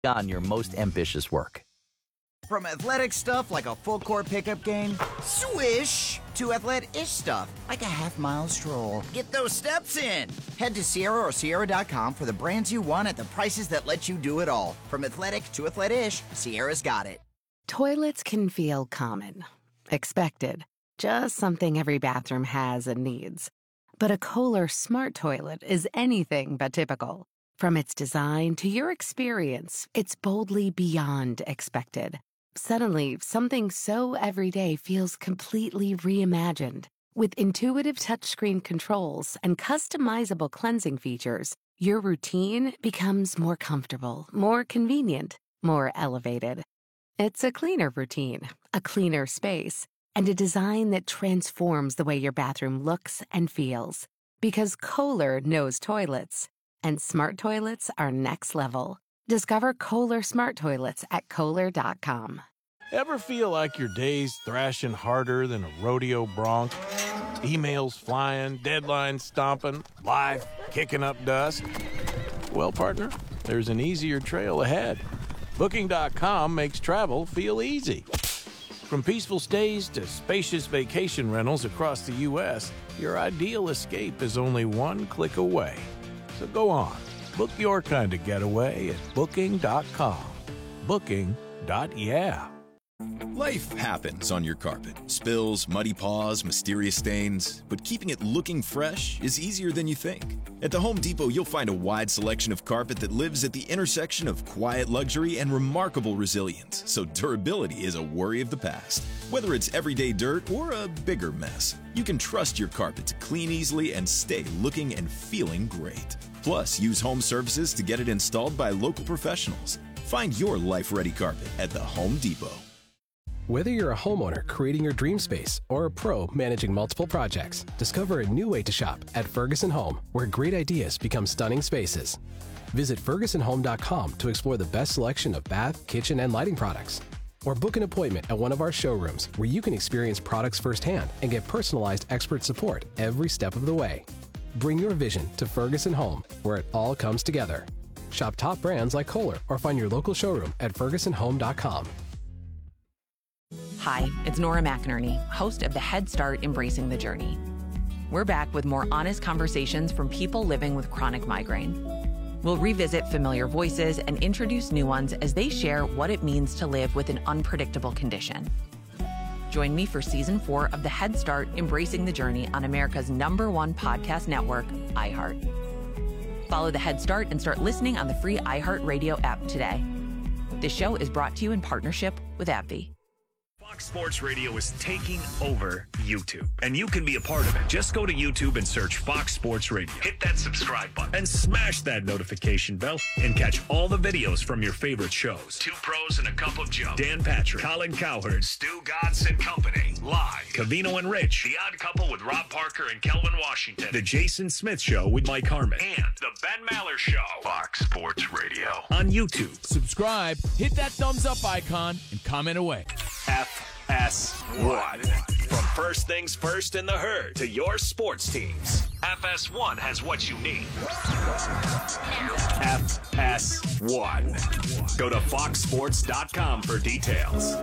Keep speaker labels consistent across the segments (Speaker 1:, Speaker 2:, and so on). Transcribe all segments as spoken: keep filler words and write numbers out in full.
Speaker 1: on your most ambitious work.
Speaker 2: From athletic stuff like a full court pickup game, swish, to athletic-ish stuff like a half mile stroll. Get those steps in. Head to Sierra or Sierra dot com for the brands you want at the prices that let you do it all. From athletic to athletic-ish, Sierra's got it.
Speaker 3: Toilets can feel common, expected, just something every bathroom has and needs. But a Kohler smart toilet is anything but typical. From its design to your experience, it's boldly beyond expected. Suddenly, something so everyday feels completely reimagined. With intuitive touchscreen controls and customizable cleansing features, your routine becomes more comfortable, more convenient, more elevated. It's a cleaner routine, a cleaner space, and a design that transforms the way your bathroom looks and feels. Because Kohler knows toilets, and smart toilets are next level. Discover Kohler smart toilets at Kohler dot com.
Speaker 4: Ever feel like your day's thrashing harder than a rodeo bronc? Emails flying, deadlines stomping, life kicking up dust? Well, partner, there's an easier trail ahead. Booking dot com makes travel feel easy. From peaceful stays to spacious vacation rentals across the U S, your ideal escape is only one click away. So go on, book your kind of getaway at Booking dot com. Booking. Yeah.
Speaker 5: Life happens on your carpet. Spills, muddy paws, mysterious stains. But keeping it looking fresh is easier than you think. At the Home Depot, you'll find a wide selection of carpet that lives at the intersection of quiet luxury and remarkable resilience. So durability is a worry of the past. Whether it's everyday dirt or a bigger mess, you can trust your carpet to clean easily and stay looking and feeling great. Plus, use home services to get it installed by local professionals. Find your life-ready carpet at the Home Depot.
Speaker 6: Whether you're a homeowner creating your dream space or a pro managing multiple projects, discover a new way to shop at Ferguson Home, where great ideas become stunning spaces. Visit Ferguson Home dot com to explore the best selection of bath, kitchen, and lighting products. Or book an appointment at one of our showrooms where you can experience products firsthand and get personalized expert support every step of the way. Bring your vision to Ferguson Home, where it all comes together. Shop top brands like Kohler or find your local showroom at Ferguson Home dot com.
Speaker 7: Hi, it's Nora McInerney, host of the Head Start Embracing the Journey. We're back with more honest conversations from people living with chronic migraine. We'll revisit familiar voices and introduce new ones as they share what it means to live with an unpredictable condition. Join me for season four of the Head Start Embracing the Journey on America's number one podcast network, iHeart. Follow the Head Start and start listening on the free iHeartRadio app today. This show is brought to you in partnership with AbbVie.
Speaker 8: Fox Sports Radio is taking over YouTube, and you can be a part of it. Just go to YouTube and search Fox Sports Radio. Hit that subscribe button and smash that notification bell and catch all the videos from your favorite shows. Two Pros and a Cup of Joe. Dan Patrick, Colin Cowherd, Stu Godson and Company. Live. Cavino and Rich. The Odd Couple with Rob Parker and Kelvin Washington. The Jason Smith Show with Mike Harmon. And The Ben Maller Show. Fox Sports Radio. On YouTube.
Speaker 9: Subscribe, hit that thumbs up icon, and comment away.
Speaker 8: F S one. From First Things First in the Herd to your sports teams, F S one has what you need. F S one. Go to fox sports dot com for details.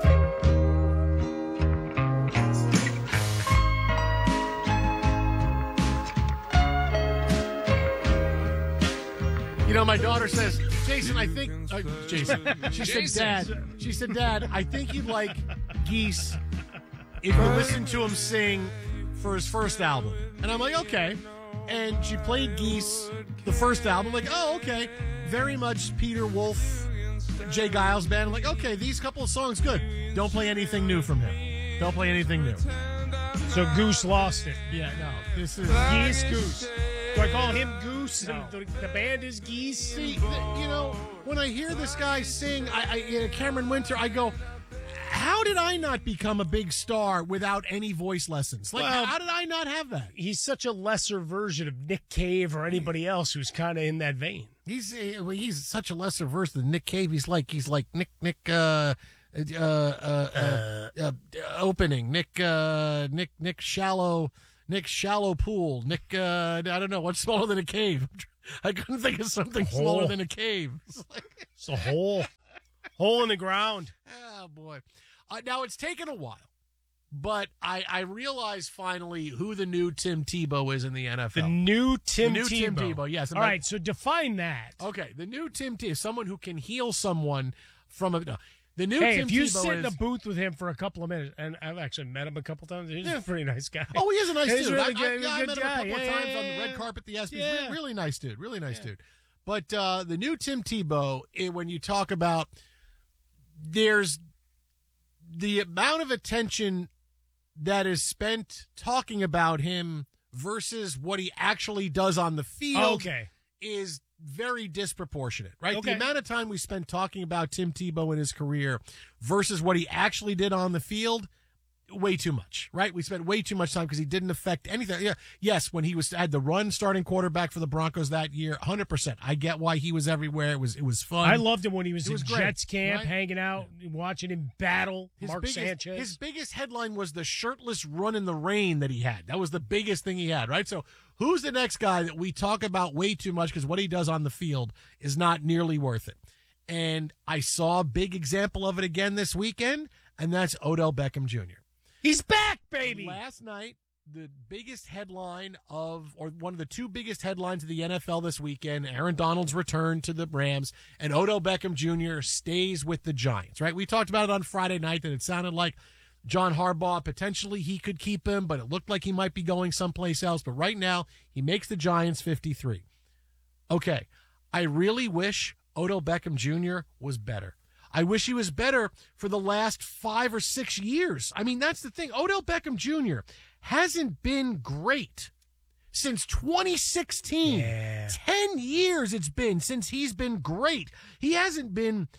Speaker 10: You know, my daughter says, Jason, I think, uh, Jason, she
Speaker 11: Jason.
Speaker 10: said, Dad, she said, Dad, I think you'd like Geese if you listen to him sing for his first album. And I'm like, okay. And she played Geese, the first album, like, oh, okay. Very much Peter Wolf, Jay Giles band. I'm like, okay, these couple of songs, good. Don't play anything new from him. Don't play anything new.
Speaker 11: So Goose lost it.
Speaker 10: Yeah, no. This is
Speaker 11: Geese Goose. Do I call him Goose
Speaker 10: No.
Speaker 11: and the, the band is Geese?
Speaker 10: See, th- you know, when I hear this guy sing, I, I uh, Cameron Winter, I go, how did I not become a big star without any voice lessons? Like,
Speaker 11: Well,
Speaker 10: how did I not have that?
Speaker 11: He's such a lesser version of Nick Cave or anybody else who's kind of in that vein.
Speaker 10: He's uh, well, he's such a lesser version than Nick Cave. He's like he's like Nick Nick uh, uh, uh, uh, uh, opening Nick uh, Nick Nick shallow Nick shallow pool Nick uh, I don't know what's smaller than a cave. I couldn't think of something
Speaker 11: Hole.
Speaker 10: smaller than a cave. It's, like,
Speaker 11: it's a hole. Hole in the ground.
Speaker 10: Oh, boy. Uh, now, it's taken a while, but I, I realize finally who the new Tim Tebow is in the N F L.
Speaker 11: The new Tim
Speaker 10: the new
Speaker 11: Tebow.
Speaker 10: Tim Tebow, yes.
Speaker 11: All right, so define that.
Speaker 10: Okay, the new Tim Tebow, someone who can heal someone from a... No, the new
Speaker 11: hey,
Speaker 10: Tim
Speaker 11: if you
Speaker 10: Tebow
Speaker 11: sit
Speaker 10: is,
Speaker 11: in a booth with him for a couple of minutes, and I've actually met him a couple times, he's
Speaker 10: Yeah.
Speaker 11: a pretty nice guy.
Speaker 10: Oh, he is a nice
Speaker 11: He's
Speaker 10: dude.
Speaker 11: really
Speaker 10: I, I,
Speaker 11: good-
Speaker 10: yeah, I
Speaker 11: good
Speaker 10: met him a
Speaker 11: guy.
Speaker 10: couple
Speaker 11: Yeah,
Speaker 10: of
Speaker 11: yeah,
Speaker 10: times on the
Speaker 11: yeah.
Speaker 10: red carpet at the ESPYs.
Speaker 11: Yeah.
Speaker 10: Really, really nice dude. Really nice dude. But uh, the new Tim Tebow, eh, when you talk about, there's the amount of attention that is spent talking about him versus what he actually does on the field
Speaker 11: Okay.
Speaker 10: is very disproportionate, right?
Speaker 11: Okay.
Speaker 10: The amount of time we spent talking about Tim Tebow in his career versus what he actually did on the field, way too much, right? We spent way too much time because he didn't affect anything. Yeah, yes, when he was had the run starting quarterback for the Broncos that year, one hundred percent. I get why he was everywhere. It was it was fun.
Speaker 11: I loved him when he was
Speaker 10: It
Speaker 11: in
Speaker 10: was great,
Speaker 11: Jets camp,
Speaker 10: right?
Speaker 11: hanging out, watching him battle
Speaker 10: His
Speaker 11: Mark
Speaker 10: biggest,
Speaker 11: Sanchez.
Speaker 10: His biggest headline was the shirtless run in the rain that he had. That was the biggest thing he had, right? So who's the next guy that we talk about way too much because what he does on the field is not nearly worth it? And I saw a big example of it again this weekend, and that's Odell Beckham Junior
Speaker 11: He's back, baby.
Speaker 10: Last night, the biggest headline of, or one of the two biggest headlines of the N F L this weekend, Aaron Donald's return to the Rams, and Odell Beckham Junior stays with the Giants, right? We talked about it on Friday night that it sounded like John Harbaugh, potentially he could keep him, but it looked like he might be going someplace else. But right now, he makes the Giants fifty-three. Okay, I really wish Odell Beckham Junior was better. I wish he was better for the last five or six years. I mean, that's the thing. Odell Beckham Junior hasn't been great since twenty sixteen.
Speaker 11: Yeah.
Speaker 10: Ten years it's been since he's been great. He hasn't been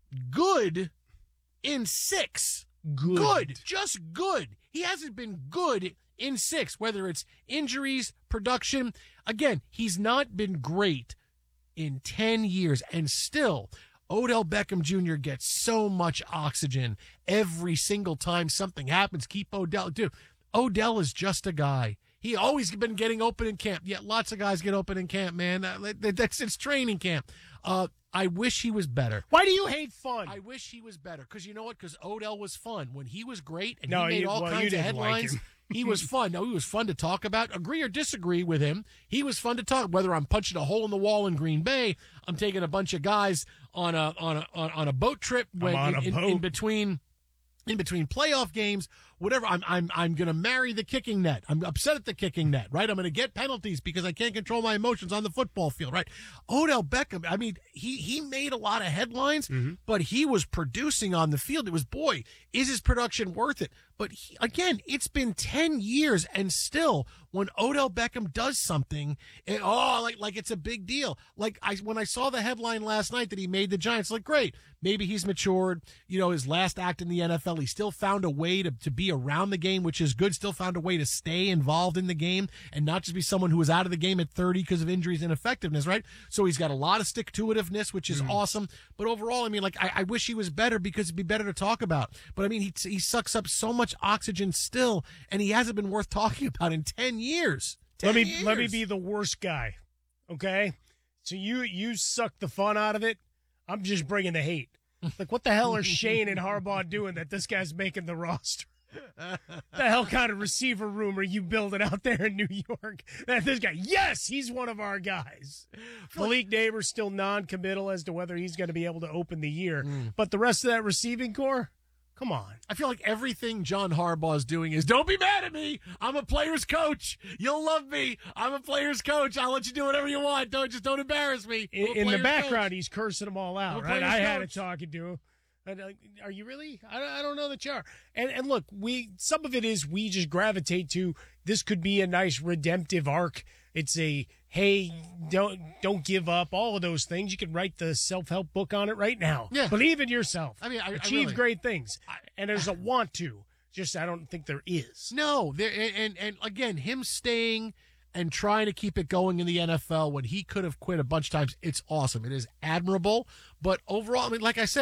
Speaker 10: good in six.
Speaker 11: Good.
Speaker 10: Good. Just good. He hasn't been good in six, whether it's injuries, production. Again, he's not been great in ten years, and still Odell Beckham Junior gets so much oxygen every single time something happens. Keep Odell. Dude, Odell is just a guy. He always been getting open in camp. Yet lots of guys get open in camp, man. Uh, That's it's training camp. Uh, I wish he was better.
Speaker 11: Why do you hate fun?
Speaker 10: I wish he was better because you know what? Because Odell was fun when he was great and
Speaker 11: No,
Speaker 10: he made
Speaker 11: you-
Speaker 10: all
Speaker 11: well, you
Speaker 10: kinds of
Speaker 11: didn't like
Speaker 10: headlines.
Speaker 11: him.
Speaker 10: He was fun. No, he was fun to talk about. Agree or disagree with him, he was fun to talk. Whether I'm punching a hole in the wall in Green Bay, I'm taking a bunch of guys on a on a on, on a boat trip when,
Speaker 11: I'm on a
Speaker 10: in,
Speaker 11: boat.
Speaker 10: in, in between. In between playoff games, whatever, I'm I'm I'm gonna marry the kicking net. I'm upset at the kicking net, right? I'm gonna get penalties because I can't control my emotions on the football field, right? Odell Beckham, I mean, he he made a lot of headlines,
Speaker 11: Mm-hmm.
Speaker 10: but he was producing on the field. It was, boy, is his production worth it? But he, again, it's been ten years, and still, when Odell Beckham does something, it, oh, like like it's a big deal. Like I when I saw the headline last night that he made the Giants, like great, maybe he's matured. You know, his last act in the N F L, he still found a way to to be around the game, which is good. Still found a way to stay involved in the game and not just be someone who was out of the game at thirty because of injuries and ineffectiveness, right? So he's got a lot of stick-to-itiveness, which is awesome. But overall, I mean, like I, I wish he was better because it'd be better to talk about. But I mean, he he sucks up so much oxygen still, and he hasn't been worth talking about in ten years. ten
Speaker 11: let me
Speaker 10: years.
Speaker 11: let me be the worst guy, okay? So you you suck the fun out of it. I'm just bringing the hate. Like, what the hell are Shane and Harbaugh doing that this guy's making the roster? The hell kind of receiver room are you building out there in New York? That this guy, yes, he's one of our guys. Malik Neighbors still non-committal as to whether he's going to be able to open the year, but the rest of that receiving core, come on.
Speaker 10: I feel like everything John Harbaugh is doing is, don't be mad at me. I'm a player's coach. You'll love me. I'm a player's coach. I'll let you do whatever you want. Don't just don't embarrass me.
Speaker 11: In,
Speaker 10: I'm a
Speaker 11: in the
Speaker 10: player's
Speaker 11: background,
Speaker 10: coach.
Speaker 11: he's cursing them all out,
Speaker 10: I'm a
Speaker 11: right?
Speaker 10: player's
Speaker 11: I had
Speaker 10: coach.
Speaker 11: it talking to him. And, uh, are you really? I don't, I don't know that you are. And, and look, we some of it is we just gravitate to this could be a nice redemptive arc. It's a, hey, don't don't give up, all of those things. You can write the self-help book on it right now.
Speaker 10: Yeah.
Speaker 11: Believe in yourself.
Speaker 10: I mean, I- I
Speaker 11: Achieve
Speaker 10: really-
Speaker 11: great things. And there's a want to. Just I don't think there is.
Speaker 10: No, there and, and and again, him staying and trying to keep it going in the N F L when he could have quit a bunch of times, it's awesome. It is admirable. But overall, I mean, like I said,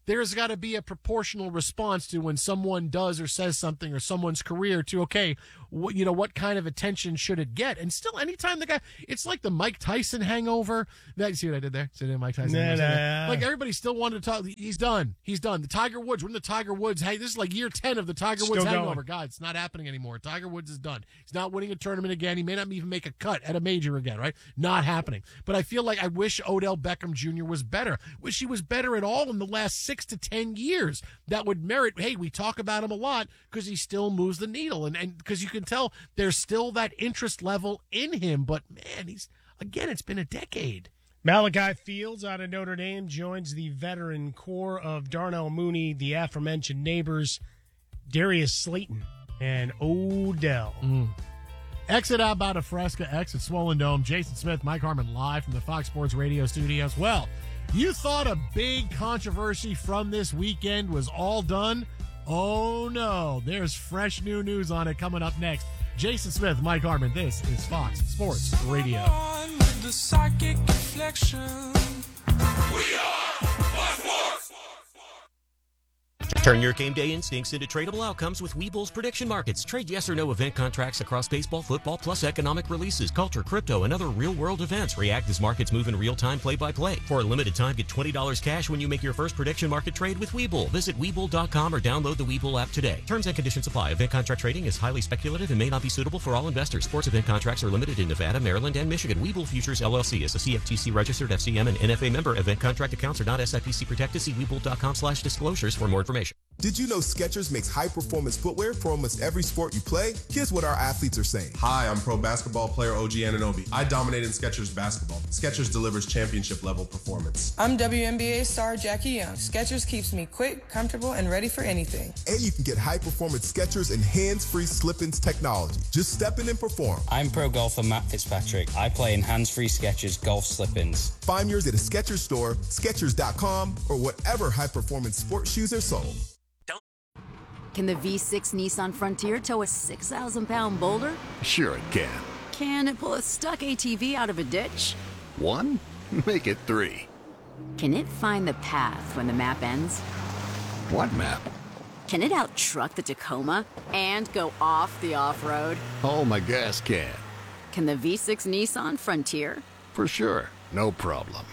Speaker 10: there's got to be a proportional response to when someone does or says something or someone's career to, okay, what, you know, what kind of attention should it get? And still, anytime the guy, it's like the Mike Tyson hangover. That, see what I did there? See that Mike Tyson?
Speaker 11: Nah, nah.
Speaker 10: Like everybody still wanted to talk. He's done. He's done. The Tiger Woods. We're in the Tiger Woods. Hey, this is like year ten of the Tiger Woods
Speaker 11: Still
Speaker 10: hangover.
Speaker 11: going.
Speaker 10: God, it's not happening anymore. Tiger Woods is done. He's not winning a tournament again. He may not even make a cut at a major again, right? Not happening. But I feel like I wish Odell Beckham Junior was better. Wish he was better at all in the last six to ten years. That would merit, hey, we talk about him a lot because he still moves the needle. And and because you can tell there's still that interest level in him. But, man, he's again, it's been a decade.
Speaker 11: Malachi Fields out of Notre Dame joins the veteran core of Darnell Mooney, the aforementioned neighbors, Darius Slayton, and Odell.
Speaker 10: Mm. Exit out by the Fresca, exit Swollen Dome. Jason Smith, Mike Harmon live from the Fox Sports Radio studios. Well, you thought a big controversy from this weekend was all done? Oh, no. There's fresh new news on it coming up next. Jason Smith, Mike Harmon. This is Fox Sports Radio.
Speaker 12: The psychic reflection. We are Fox Sports.
Speaker 13: Turn your game day instincts into tradable outcomes with Webull's prediction markets. Trade yes or no event contracts across baseball, football, plus economic releases, culture, crypto, and other real-world events. React as markets move in real time, play-by-play. For a limited time, get twenty dollars cash when you make your first prediction market trade with Webull. Visit Webull dot com or download the Webull app today. Terms and conditions apply. Event contract trading is highly speculative and may not be suitable for all investors. Sports event contracts are limited in Nevada, Maryland, and Michigan. Webull Futures, L L C is a C F T C-registered F C M and N F A member. Event contract accounts are not S I P C protected. See Webull dot com slash disclosures for more information.
Speaker 14: Did you know Skechers makes high-performance footwear for almost every sport you play? Here's what our athletes are saying.
Speaker 15: Hi, I'm pro basketball player O G Anunoby. I dominate in Skechers basketball. Skechers delivers championship-level performance.
Speaker 16: I'm W N B A star Jackie Young. Skechers keeps me quick, comfortable, and ready for anything.
Speaker 14: And you can get high-performance Skechers and hands-free slip-ins technology. Just step in and perform.
Speaker 17: I'm pro golfer Matt Fitzpatrick. I play in hands-free Skechers golf slip-ins.
Speaker 14: Find yours at a Skechers store, Skechers dot com, or whatever high-performance sports shoes are sold.
Speaker 18: Can the V six Nissan Frontier tow a six thousand pound boulder?
Speaker 19: Sure it can.
Speaker 18: Can it pull a stuck A T V out of a ditch?
Speaker 19: One? Make it three.
Speaker 18: Can it find the path when the map ends?
Speaker 19: What map?
Speaker 18: Can it out-truck the Tacoma and go off the off-road?
Speaker 19: Oh, my gas can.
Speaker 18: Can the V six Nissan Frontier?
Speaker 19: For sure. No problem.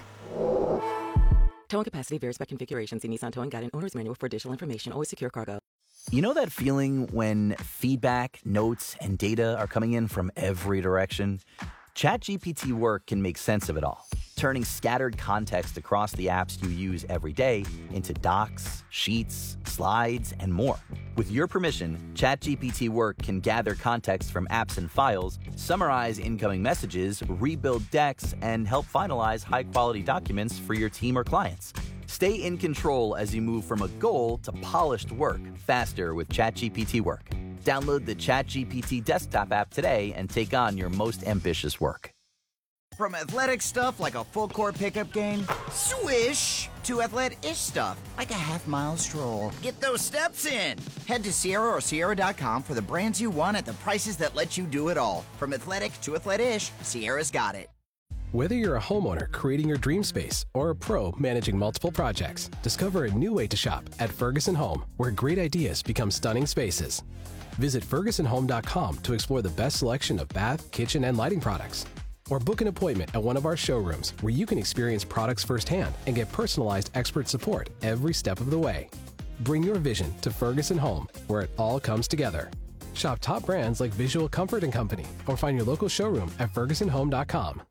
Speaker 20: Towing capacity varies by configuration. See Nissan Towing Guide and Owner's Manual for additional information. Always secure cargo.
Speaker 1: You know that feeling when feedback, notes, and data are coming in from every direction? ChatGPT Work can make sense of it all, turning scattered context across the apps you use every day into docs, sheets, slides, and more. With your permission, ChatGPT Work can gather context from apps and files, summarize incoming messages, rebuild decks, and help finalize high-quality documents for your team or clients. Stay in control as you move from a goal to polished work faster with ChatGPT Work. Download the ChatGPT desktop app today and take on your most ambitious work.
Speaker 2: From athletic stuff like a full-court pickup game, swish, to athletic-ish stuff like a half-mile stroll. Get those steps in. Head to Sierra or Sierra dot com for the brands you want at the prices that let you do it all. From athletic to athletic-ish, Sierra's got it.
Speaker 6: Whether you're a homeowner creating your dream space or a pro managing multiple projects, discover a new way to shop at Ferguson Home, where great ideas become stunning spaces. Visit Ferguson Home dot com to explore the best selection of bath, kitchen, and lighting products. Or book an appointment at one of our showrooms where you can experience products firsthand and get personalized expert support every step of the way. Bring your vision to Ferguson Home, where it all comes together. Shop top brands like Visual Comfort and Company, or find your local showroom at Ferguson Home dot com.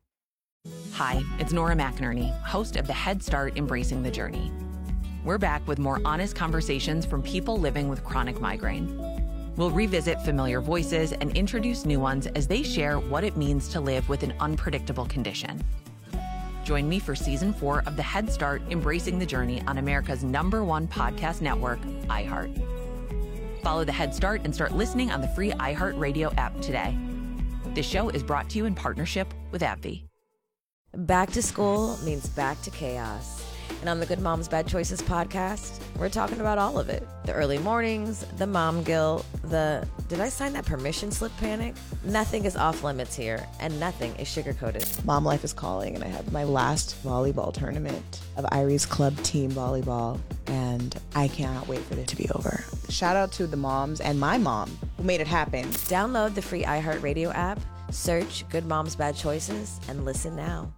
Speaker 7: Hi, it's Nora McInerney, host of the Head Start Embracing the Journey. We're back with more honest conversations from people living with chronic migraine. We'll revisit familiar voices and introduce new ones as they share what it means to live with an unpredictable condition. Join me for season four of the Head Start Embracing the Journey on America's number one podcast network, iHeart. Follow the Head Start and start listening on the free iHeartRadio app today. This show is brought to you in partnership with AbbVie.
Speaker 21: Back to school means back to chaos. And on the Good Moms Bad Choices podcast, we're talking about all of it. The early mornings, the mom guilt, the did I sign that permission slip panic? Nothing is off limits here, and nothing is sugar-coated.
Speaker 22: Mom life is calling, and I have my last volleyball tournament of Irie's club team volleyball, and I cannot wait for it to be over. Shout out to the moms and my mom who made it happen.
Speaker 21: Download the free iHeartRadio app, search Good Moms Bad Choices, and listen now.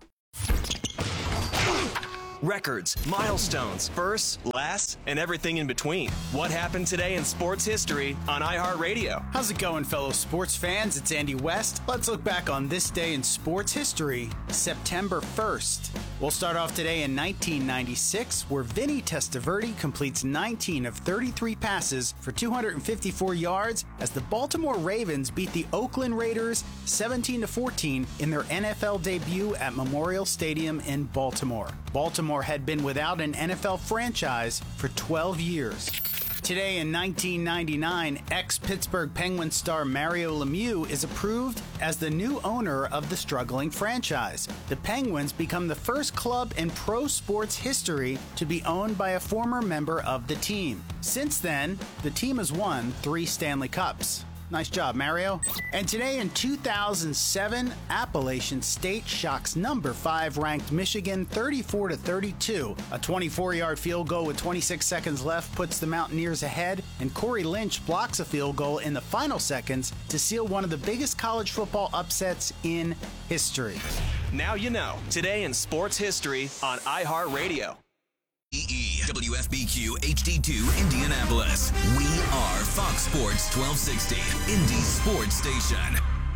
Speaker 23: Records, milestones, firsts, lasts, and everything in between. What happened today in sports history on iHeartRadio?
Speaker 24: How's it going, fellow sports fans? It's Andy West. Let's look back on this day in sports history, September first. We'll start off today in nineteen ninety-six, where Vinny Testaverde completes nineteen of thirty-three passes for two hundred fifty-four yards as the Baltimore Ravens beat the Oakland Raiders seventeen to fourteen in their N F L debut at Memorial Stadium in Baltimore. Baltimore had been without an N F L franchise for twelve years. Today in nineteen ninety-nine, ex-Pittsburgh Penguins star Mario Lemieux is approved as the new owner of the struggling franchise. The Penguins become the first club in pro sports history to be owned by a former member of the team. Since then, the team has won three Stanley Cups. Nice job, Mario. And today in two thousand seven, Appalachian State shocks number five ranked Michigan thirty-four to thirty-two. A twenty-four-yard field goal with twenty-six seconds left puts the Mountaineers ahead, and Corey Lynch blocks a field goal in the final seconds to seal one of the biggest college football upsets in history.
Speaker 23: Now you know. Today in sports history on iHeartRadio.
Speaker 25: W F B Q H D two Indianapolis. We are Fox Sports twelve sixty, Indy's sports station.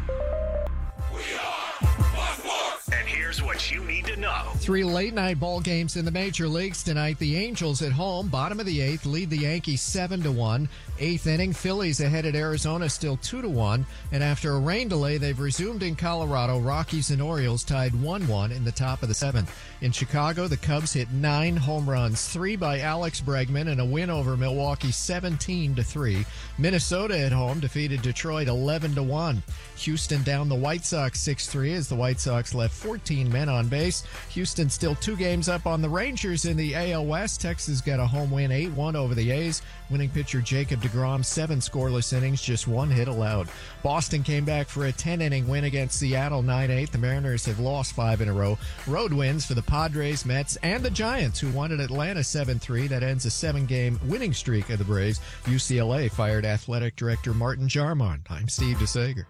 Speaker 8: And here's what you need to know.
Speaker 26: Three late-night ball games in the major leagues tonight. The Angels at home, bottom of the eighth, lead the Yankees seven to one. Eighth inning, Phillies ahead at Arizona, still two to one. And after a rain delay, they've resumed in Colorado. Rockies and Orioles tied one one in the top of the seventh. In Chicago, the Cubs hit nine home runs, three by Alex Bregman, and a win over Milwaukee seventeen to three. Minnesota at home defeated Detroit eleven to one. Houston down the White Sox six three as the White Sox left fourteen men on base. Houston still two games up on the Rangers in the A L West. Texas got a home win eight one over the A's. Winning pitcher Jacob deGrom, seven scoreless innings, just one hit allowed. Boston came back for a ten-inning win against Seattle nine eight. The Mariners have lost five in a row. Road wins for the Padres, Mets, and the Giants, who won at Atlanta seven three. That ends a seven-game winning streak of the Braves. U C L A fired athletic director Martin Jarmon. I'm Steve DeSager.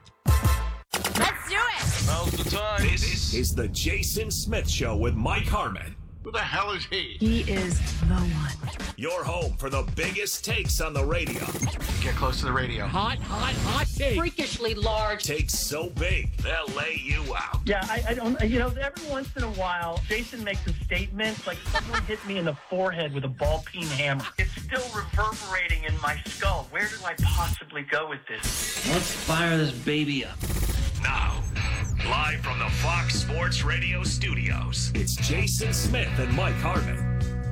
Speaker 8: Let's do it! Now's the time. This is the Jason Smith Show with Mike Harmon. Who the hell is he?
Speaker 27: He is the one.
Speaker 8: Your home for the biggest takes on the radio.
Speaker 27: Get close to the radio.
Speaker 8: Hot, hot, hot takes.
Speaker 27: Freakishly large.
Speaker 8: Takes so big, they'll lay you out.
Speaker 28: Yeah, I, I don't, you know, every once in a while, Jason makes a statement like someone hit me in the forehead with a ball-peen hammer. It's still reverberating in my skull. Where do I possibly go with this?
Speaker 29: Let's fire this baby up.
Speaker 8: Now, live from the Fox Sports Radio studios, it's Jason Smith and Mike Harmon.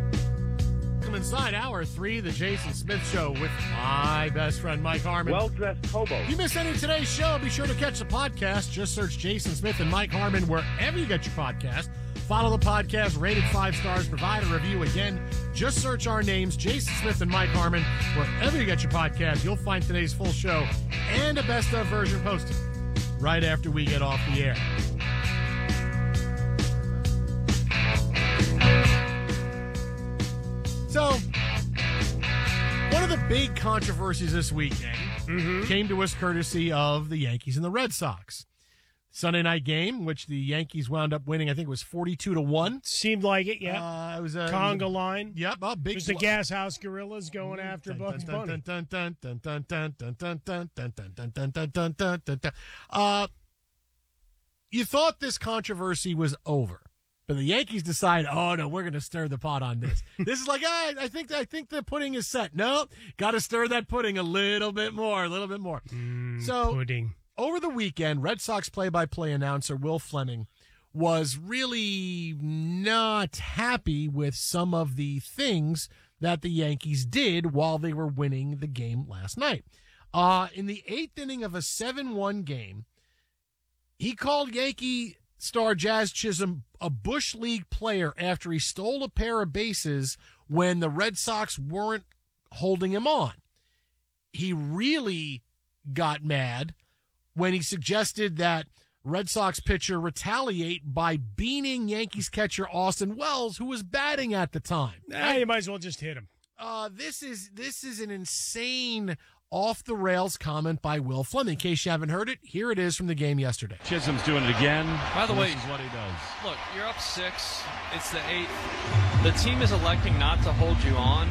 Speaker 10: Welcome inside hour three, the Jason Smith Show with my best friend Mike Harmon.
Speaker 28: Well-dressed hobo.
Speaker 10: If you missed any of today's show, be sure to catch the podcast. Just search Jason Smith and Mike Harmon wherever you get your podcast. Follow the podcast, rated five stars, provide a review. Again, just search our names, Jason Smith and Mike Harmon, wherever you get your podcast. You'll find today's full show and a best-of version posted right after we get off the air. So, one of the big controversies this weekend mm-hmm. came to us courtesy of the Yankees and the Red Sox. Sunday night game, which the Yankees wound up winning, I think it was forty-two to one.
Speaker 11: Seemed like it, yeah.
Speaker 10: Uh, it was a
Speaker 11: conga line.
Speaker 10: Yep, a big.
Speaker 11: It was the Gas House Gorillas going after Bugs Bunny.
Speaker 10: Uh, you thought this controversy was over, but the Yankees decide, oh no, we're going to stir the pot on this. This is like, ah, I think I think the pudding is set. No, got to stir that pudding a little bit more, a little bit more.
Speaker 11: Mm,
Speaker 10: so
Speaker 11: pudding.
Speaker 10: Over the weekend, Red Sox play-by-play announcer Will Fleming was really not happy with some of the things that the Yankees did while they were winning the game last night. Uh, in the eighth inning of a seven one game, he called Yankee star Jazz Chisholm a Bush League player after he stole a pair of bases when the Red Sox weren't holding him on. He really got mad when he suggested that Red Sox pitcher retaliate by beaning Yankees catcher Austin Wells, who was batting at the time.
Speaker 11: Nah, you might as well just hit him.
Speaker 10: Uh, this is this is an insane off-the-rails comment by Will Fleming. In case you haven't heard it, here it is from the game yesterday.
Speaker 3: Chisholm's doing it again.
Speaker 4: By the way,
Speaker 3: this is what he does.
Speaker 4: Look, you're up six. It's the eighth. The team is electing not to hold you on.